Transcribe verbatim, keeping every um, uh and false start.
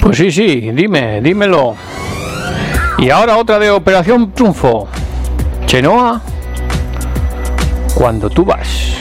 Pues sí, sí, dime, dímelo. Y ahora otra de Operación Triunfo. Chenoa, cuando tú vas.